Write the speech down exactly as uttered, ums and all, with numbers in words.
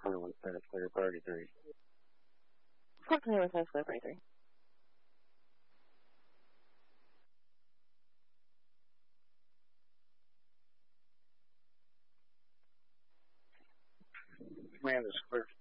twenty-one status clear, priority three. Fort twenty-one status clear, priority three. Command is clear.